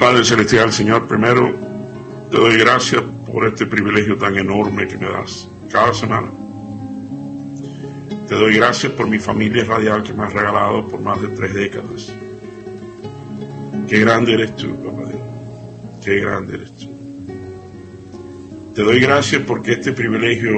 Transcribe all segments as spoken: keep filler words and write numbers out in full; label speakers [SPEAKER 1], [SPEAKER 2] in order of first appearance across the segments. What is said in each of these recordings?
[SPEAKER 1] Padre Celestial, Señor, primero te doy gracias por este privilegio tan enorme que me das cada semana. Te doy gracias por mi familia radial que me has regalado por más de tres décadas. Qué grande eres tú, papá Dios. Qué grande eres tú. Te doy gracias porque este privilegio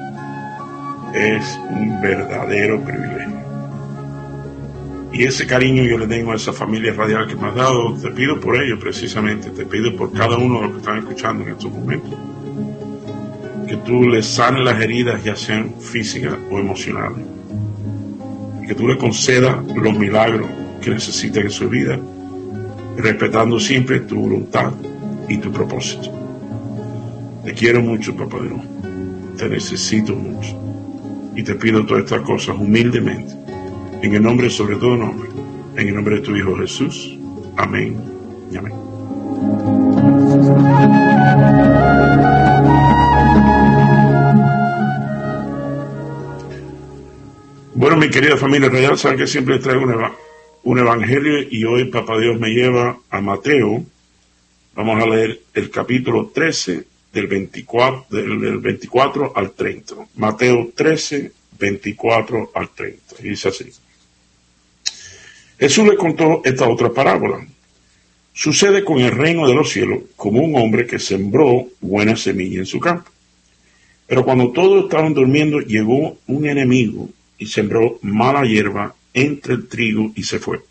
[SPEAKER 1] es un verdadero privilegio. Y ese cariño yo le tengo a esa familia radial que me has dado. Te pido por ello precisamente. Te pido por cada uno de los que están escuchando en estos momentos. Que tú les sanes las heridas, ya sean físicas o emocionales. Y que tú le concedas los milagros que necesitan en su vida, respetando siempre tu voluntad y tu propósito. Te quiero mucho, papá Dios. Te necesito mucho. Y te pido todas estas cosas humildemente. En el nombre sobre todo nombre. En el nombre de tu Hijo Jesús. Amén y amén. Bueno, mi querida familia radial, saben que siempre les traigo un, eva- un evangelio y hoy papá Dios me lleva a Mateo. Vamos a leer el capítulo trece del veinticuatro, del, del veinticuatro al treinta. Mateo trece, veinticuatro al treinta. Y dice así. Jesús le contó esta otra parábola. Sucede con el reino de los cielos como un hombre que sembró buena semilla en su campo. Pero cuando todos estaban durmiendo, llegó un enemigo y sembró mala hierba entre el trigo y se fue.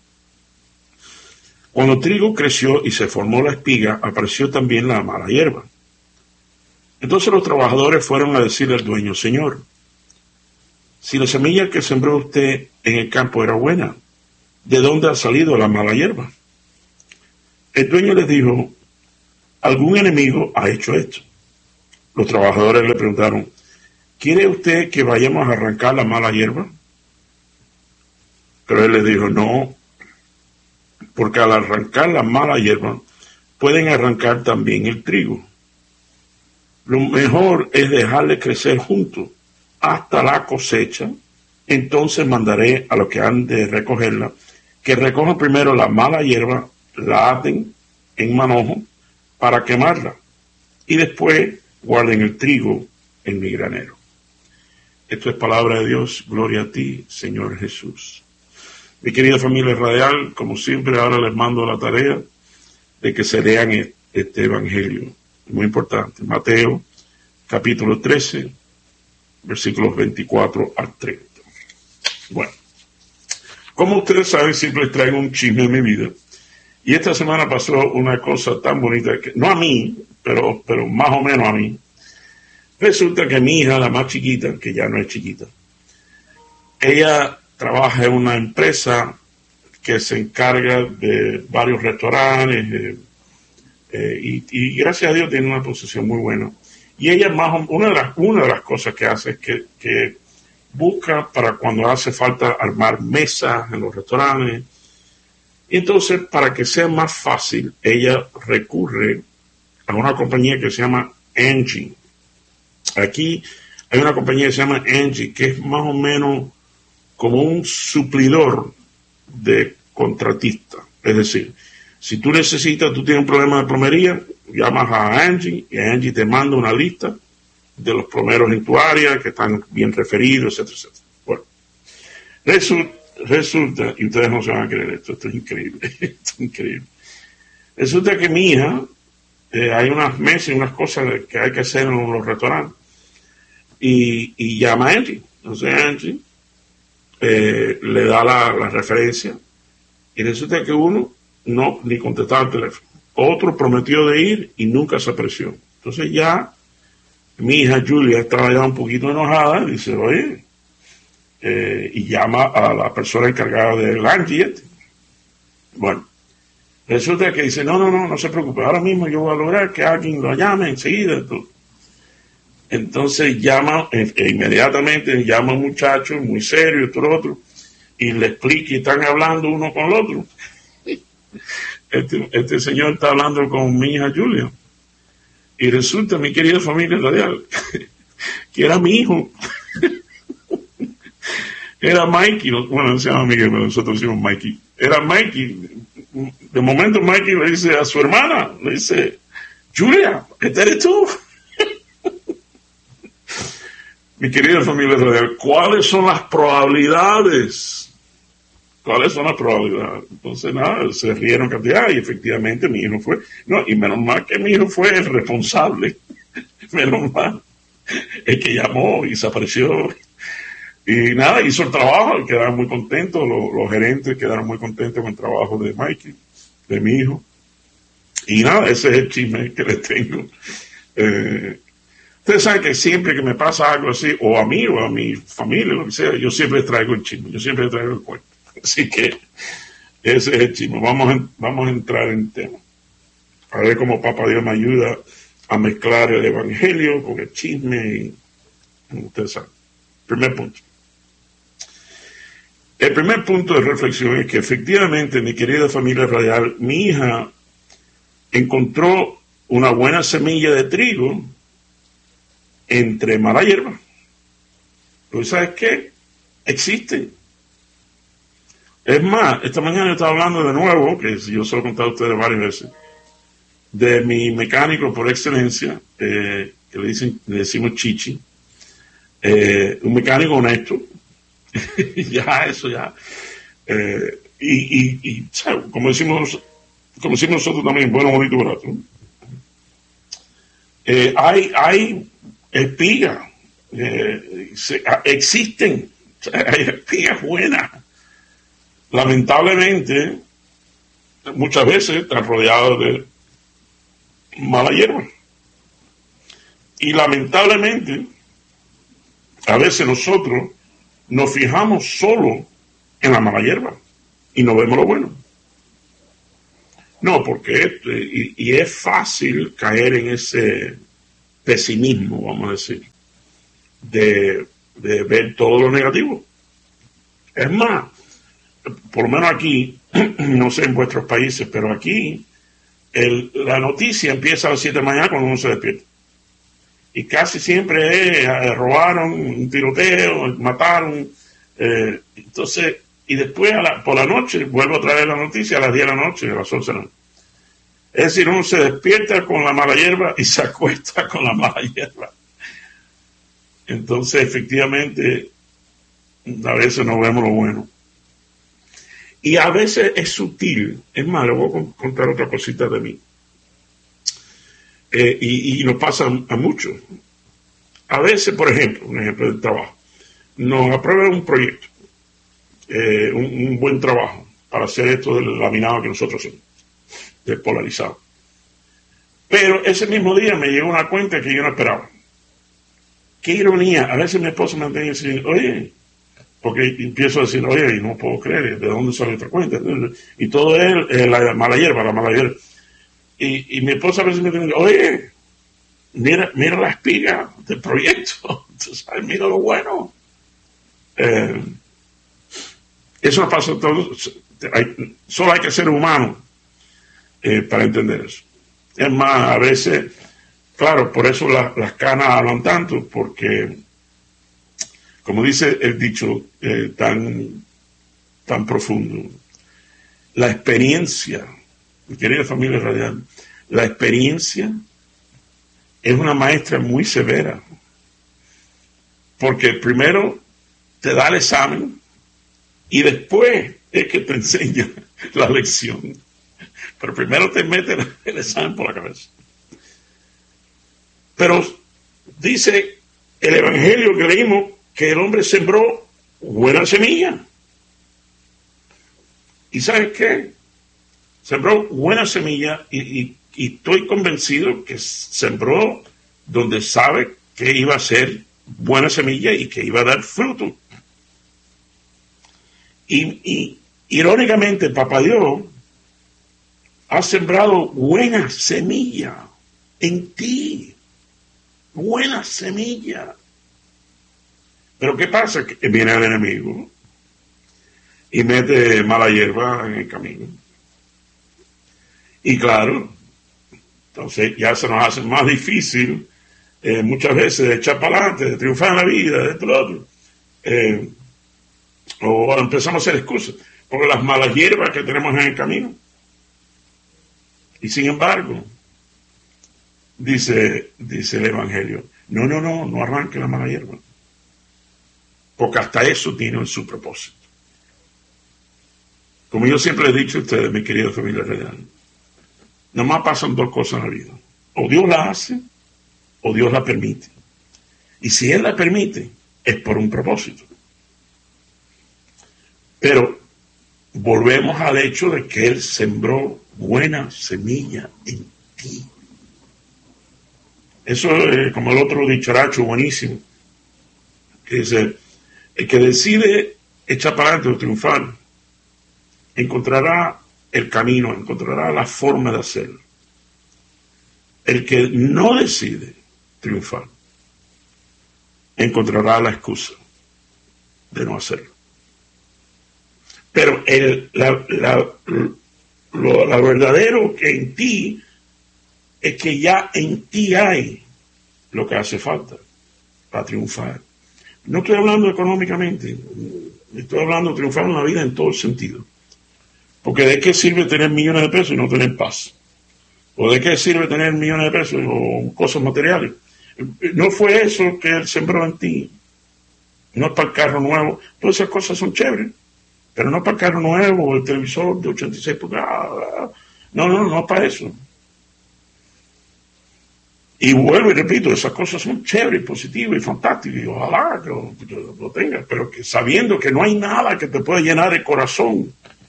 [SPEAKER 1] Cuando el trigo creció y se formó la espiga, apareció también la mala hierba. Entonces los trabajadores fueron a decirle al dueño: Señor, si la semilla que sembró usted en el campo era buena, ¿de dónde ha salido la mala hierba? El dueño les dijo: algún enemigo ha hecho esto. Los trabajadores le preguntaron: ¿quiere usted que vayamos a arrancar la mala hierba? Pero él les dijo: no, porque al arrancar la mala hierba pueden arrancar también el trigo. Lo mejor es dejarle crecer juntos hasta la cosecha. Entonces mandaré a los que han de recogerla que recojan primero la mala hierba, la aten en manojo para quemarla y después guarden el trigo en mi granero. Esto es palabra de Dios. Gloria a ti, Señor Jesús. Mi querida familia radial, como siempre, ahora les mando la tarea de que se lean este evangelio. Muy importante. Mateo, capítulo trece, versículos veinticuatro al treinta. Bueno, como ustedes saben, siempre les traigo un chisme en mi vida. Y esta semana pasó una cosa tan bonita, que no a mí, pero, pero más o menos a mí. Resulta que mi hija, la más chiquita, que ya no es chiquita, ella trabaja en una empresa que se encarga de varios restaurantes eh, eh, y, y gracias a Dios tiene una posición muy buena. Y ella más o, una de las una de las cosas que hace es que, que busca para cuando hace falta armar mesas en los restaurantes. Y entonces, para que sea más fácil, ella recurre a una compañía que se llama Angie. Aquí hay una compañía que se llama Angie, que es más o menos como un suplidor de contratista. Es decir, si tú necesitas, tú tienes un problema de plomería, llamas a Angie y Angie te manda una lista de los plomeros en tu área que están bien referidos, etcétera, etcétera. Bueno, resulta, resulta, y ustedes no se van a creer esto, esto es increíble, esto es increíble. Resulta que mi hija, eh, hay unas mesas y unas cosas que hay que hacer en los restaurantes, y, y llama a Angie. Entonces Angie eh, le da la, la referencia, y resulta que uno no ni contestaba el teléfono, otro prometió de ir y nunca se apareció. Entonces ya mi hija Julia estaba ya un poquito enojada y dice: oye, eh, y llama a la persona encargada del Angie. Bueno, resulta que dice: no, no, no, no se preocupe, ahora mismo yo voy a lograr que alguien lo llame enseguida. Entonces llama, e inmediatamente llama a un muchacho muy serio, esto lo otro, y le explica, y están hablando uno con el otro. Este, este señor está hablando con mi hija Julia. Y resulta, mi querida familia radial, que era mi hijo. Era Mikey, bueno, no se llama Miguel, pero nosotros decimos Mikey. Era Mikey, De momento Mikey le dice a su hermana, le dice, Julia, ¿este eres tú? Mi querida familia radial, ¿cuáles son las probabilidades? ¿Cuáles son las probabilidades? Entonces, nada, se rieron cantidad y efectivamente mi hijo fue, no, y menos mal que mi hijo fue el responsable, menos mal, el que llamó y se apareció. Y nada, hizo el trabajo y quedaron muy contentos, los, los gerentes quedaron muy contentos con el trabajo de Mikey, de mi hijo. Y nada, ese es el chisme que les tengo. Eh, ustedes saben que siempre que me pasa algo así, o a mí o a mi familia, lo que sea, yo siempre les traigo el chisme, yo siempre les traigo el cuento. Así que ese es el chisme. Vamos a, vamos a entrar en tema. A ver cómo Papá Dios me ayuda a mezclar el evangelio con el chisme. Y, ustedes saben. Primer punto. El primer punto de reflexión es que efectivamente, mi querida familia radial, mi hija encontró una buena semilla de trigo entre mala hierba. ¿Tú sabes qué? Existen. Es más, esta mañana yo estaba hablando de nuevo, que yo se lo he contado a ustedes varias veces, de mi mecánico por excelencia, eh, que le, dicen, le decimos Chichi, eh, un mecánico honesto, ya eso ya, eh, y, y, y ¿sabes? como decimos como decimos nosotros también, bueno, bonito, barato. Eh, hay, hay espigas, eh, se, existen, hay espigas buenas. Lamentablemente, muchas veces están rodeados de mala hierba. Y lamentablemente, a veces nosotros nos fijamos solo en la mala hierba y no vemos lo bueno. No, porque y, y es fácil caer en ese pesimismo, vamos a decir, de, de ver todo lo negativo. Es más, por lo menos aquí, no sé en vuestros países, pero aquí el, la noticia empieza a las siete de la mañana cuando uno se despierta. Y casi siempre es, eh, robaron, un tiroteo, mataron. Eh, entonces, y después a la, por la noche vuelvo a traer la noticia a las diez de la noche, a las once de la noche. Es decir, uno se despierta con la mala hierba y se acuesta con la mala hierba. Entonces, efectivamente, a veces no vemos lo bueno. Y a veces es sutil. Es más, le voy a contar otra cosita de mí. Eh, y, y nos pasa a muchos. A veces, por ejemplo, un ejemplo del trabajo, nos aprueban un proyecto, eh, un, un buen trabajo para hacer esto del laminado que nosotros hacemos, del polarizado. Pero ese mismo día me llegó una cuenta que yo no esperaba. Qué ironía. A veces mi esposa me tenía que decir, oye, porque empiezo a decir, oye, y no puedo creer, ¿de dónde sale esta cuenta? Y todo es eh, la mala hierba, la mala hierba. Y, y mi esposa a veces me dice, oye, mira, mira la espiga del proyecto, entonces, mira lo bueno. Eh, eso pasa todo, hay, solo hay que ser humano eh, para entender eso. Es más, a veces, claro, por eso la, las canas hablan tanto, porque, como dice el dicho eh, tan, tan profundo, la experiencia, mi querida familia radial, la experiencia es una maestra muy severa, porque primero te da el examen y después es que te enseña la lección, pero primero te mete el examen por la cabeza. Pero dice el evangelio que leímos que el hombre sembró buena semilla. ¿Y sabes qué? Sembró buena semilla y, y, y estoy convencido que sembró donde sabe que iba a ser buena semilla y que iba a dar fruto. Y, y irónicamente, Papá Dios ha sembrado buena semilla en ti. Buena semilla. Pero ¿qué pasa? Que viene el enemigo y mete mala hierba en el camino. Y claro, entonces ya se nos hace más difícil eh, muchas veces de echar para adelante, de triunfar en la vida, de esto, lo otro. Eh, o empezamos a hacer excusas, porque las malas hierbas que tenemos en el camino Y sin embargo, dice, dice el Evangelio, no, no, no, no arranque la mala hierba. Porque hasta eso tiene su propósito. Como yo siempre he dicho a ustedes, mi querida familia real, nomás pasan dos cosas en la vida. O Dios la hace, o Dios la permite. Y si Él la permite, es por un propósito. Pero volvemos al hecho de que Él sembró buena semilla en ti. Eso es como el otro dicharacho buenísimo, que dice, el que decide echar para adelante o triunfar, encontrará el camino, encontrará la forma de hacerlo. El que no decide triunfar, encontrará la excusa de no hacerlo. Pero el la, la, lo, la verdadero que en ti es que ya en ti hay lo que hace falta para triunfar. No estoy hablando económicamente, estoy hablando de triunfar en la vida en todo el sentido. Porque ¿de qué sirve tener millones de pesos y no tener paz? ¿O de qué sirve tener millones de pesos o cosas materiales? No fue eso que Él sembró en ti. No es para el carro nuevo. Todas esas cosas son chéveres. Pero no para el carro nuevo o el televisor de ochenta y seis pulgadas. No, no, no es para eso. Y vuelvo y repito, esas cosas son chéveres, positivas y fantásticas. Y ojalá que lo, que lo tengas. Pero que sabiendo que no hay nada que te pueda llenar el corazón,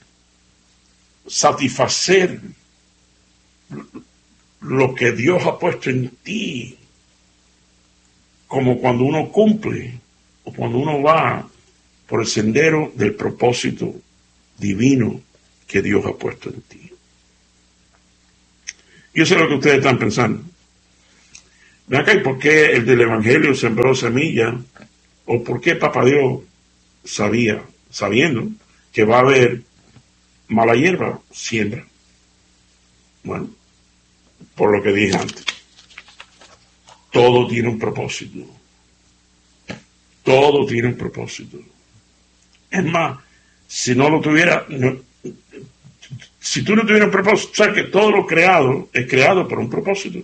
[SPEAKER 1] satisfacer lo que Dios ha puesto en ti, como cuando uno cumple o cuando uno va por el sendero del propósito divino que Dios ha puesto en ti. Yo sé lo que ustedes están pensando. Ven acá, ¿y por qué el del Evangelio sembró semilla? ¿O por qué Papá Dios sabía, sabiendo que va a haber mala hierba, siembra? Bueno, por lo que dije antes, todo tiene un propósito. Todo tiene un propósito. Es más, si no lo tuviera, no, si tú no tuvieras un propósito, sabes que todo lo creado es creado por un propósito.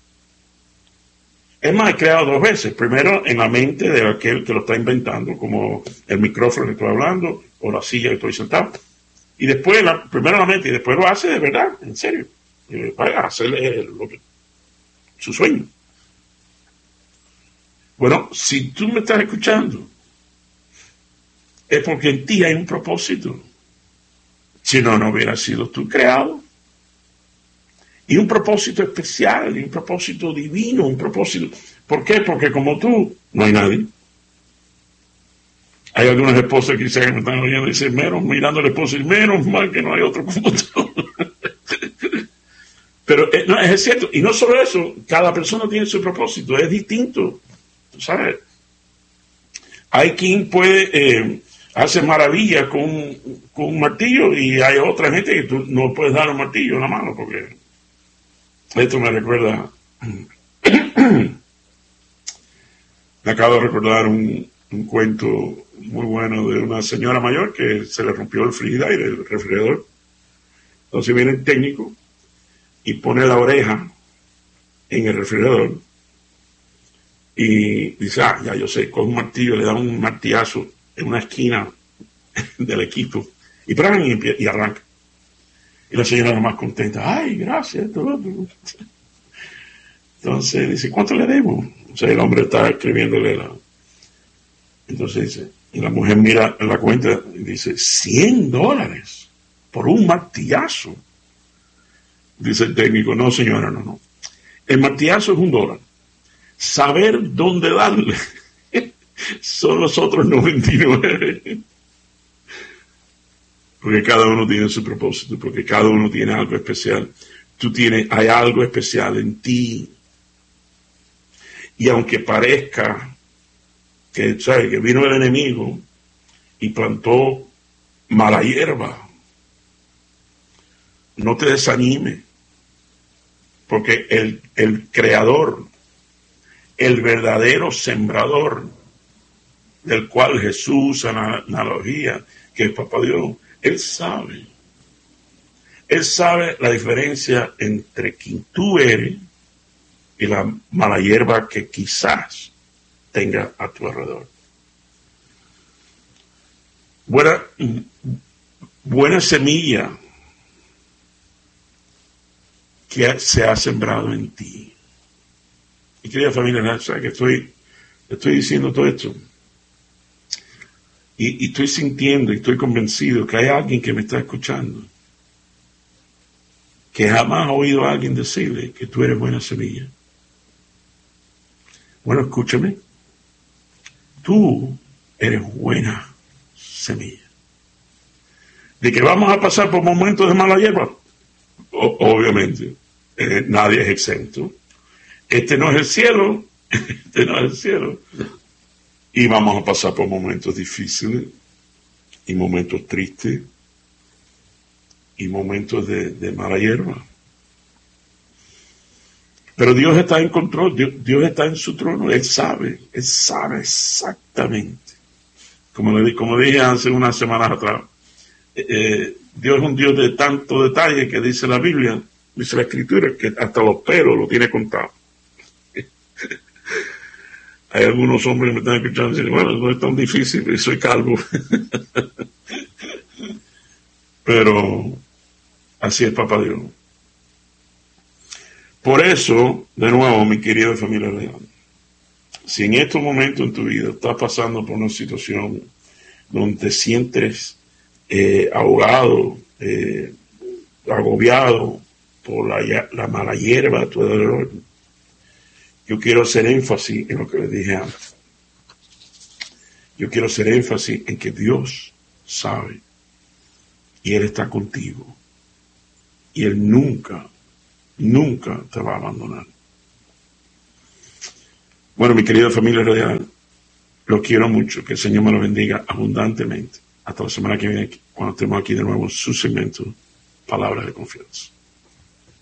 [SPEAKER 1] Es más, es creado dos veces. Primero en la mente de aquel que lo está inventando, como el micrófono que estoy hablando, o la silla que estoy sentado. Y después, la, primero en la mente, y después lo hace de verdad, en serio. Para hacer lo que, su sueño. Bueno, si tú me estás escuchando, es porque en ti hay un propósito. Si no, no hubiera sido tú creado. Y un propósito especial, y un propósito divino, un propósito. ¿Por qué? Porque como tú, no hay nadie. Hay algunas esposas que quizás me están oyendo y dicen, menos mirando al esposo, y menos mal que no hay otro como tú. Pero eh, no, es cierto. Y no solo eso, cada persona tiene su propósito, es distinto. ¿Sabes? Hay quien puede eh, hacer maravillas con, con un martillo y hay otra gente que tú no puedes dar un martillo en la mano porque esto me recuerda me acabo de recordar un, un cuento muy bueno de una señora mayor que se le rompió el frigidaire, el refrigerador. Entonces viene el técnico y pone la oreja en el refrigerador y dice, ah, ya yo sé, con un martillo le da un martillazo en una esquina del equipo y, y, y arranca. Y la señora más contenta, ay, gracias. Entonces dice, ¿cuánto le debo? O sea, el hombre está escribiéndole la... Entonces dice, y la mujer mira en la cuenta y dice, cien dólares por un martillazo. Dice el técnico, no señora, no, no. El martillazo es un dólar. Saber dónde darle son los otros noventa y nueve. Porque cada uno tiene su propósito, porque cada uno tiene algo especial. Tú tienes, hay algo especial en ti. Y aunque parezca que, ¿sabes?, que vino el enemigo y plantó mala hierba, no te desanimes, porque el, el creador, el verdadero sembrador, del cual Jesús usa la analogía, que es Papá Dios, Él sabe Él sabe la diferencia entre quien tú eres y la mala hierba que quizás tenga a tu alrededor. Buena, buena semilla que se ha sembrado en ti. Y querida familia, ¿sabes que estoy, estoy diciendo todo esto? Y, y estoy sintiendo y estoy convencido que hay alguien que me está escuchando que jamás ha oído a alguien decirle que tú eres buena semilla. Bueno, escúchame. Tú eres buena semilla. De que vamos a pasar por momentos de mala hierba, o, obviamente, eh, nadie es exento. Este no es el cielo, este no es el cielo. Y vamos a pasar por momentos difíciles y momentos tristes y momentos de, de mala hierba. Pero Dios está en control, Dios, Dios está en su trono, Él sabe, Él sabe exactamente. Como, le, como dije hace unas semanas atrás, eh, Dios es un Dios de tanto detalle que dice la Biblia, dice la Escritura, que hasta los pelos lo tiene contado. Hay algunos hombres que me están escuchando y dicen, bueno, no es tan difícil, soy calvo. Pero así es Papá Dios. Por eso, de nuevo, mi querida familia real, si en estos momentos en tu vida estás pasando por una situación donde te sientes eh, ahogado, eh, agobiado por la, la mala hierba a tu alrededor, yo quiero hacer énfasis en lo que les dije antes. Yo quiero hacer énfasis en que Dios sabe y Él está contigo. Y Él nunca, nunca te va a abandonar. Bueno, mi querida familia radial, los quiero mucho. Que el Señor me lo bendiga abundantemente. Hasta la semana que viene, cuando estemos aquí de nuevo en su segmento, Palabras de Confianza.